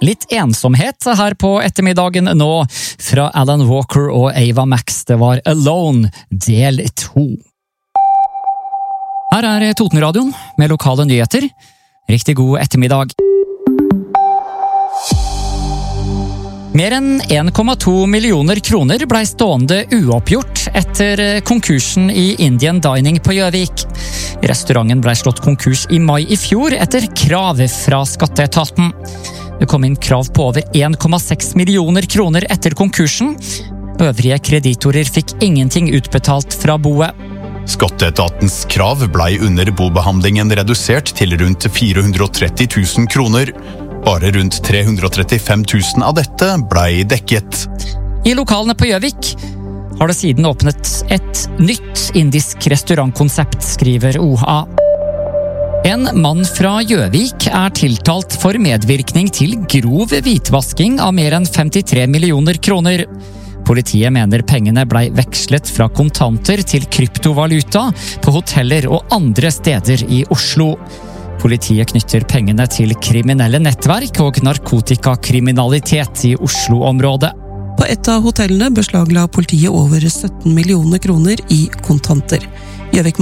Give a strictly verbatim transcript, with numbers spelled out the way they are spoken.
Litt ensomhet her på ettermiddagen nå fra Alan Walker og Ava Max. Det var Alone, del to. Her er Totenradioen med lokale nyheter. Riktig god ettermiddag. Mer enn en komma to millioner kroner ble stående uoppgjort etter konkursen i Indian Dining på Gjøvik. Restauranten ble slått konkurs i mai i fjor etter krav fra skatteetaten. Det kom inn krav på over en komma seks millioner kroner etter konkursen. Øvrige kreditorer fikk ingenting utbetalt fra boet. Skatteetatens krav ble under bobehandlingen redusert til rundt fire hundre og tretti tusen kroner. Bare rundt tre hundre og trettifem tusen av dette ble dekket. I lokalene på Gjøvik har det siden åpnet et nytt indisk restaurantkonsept, skriver O H A. En mann fra Gjøvik er tiltalt for medvirkning til grov hvitvasking av mer enn femtitre millioner kroner. Politiet mener pengene ble vekslet fra kontanter til kryptovaluta på hoteller og andre steder i Oslo. Politiet knytter pengene til kriminelle nettverk og narkotikakriminalitet i Oslo-området. På et av hotellene beslagla politiet over sytten millioner kroner i kontanter. Gjøvik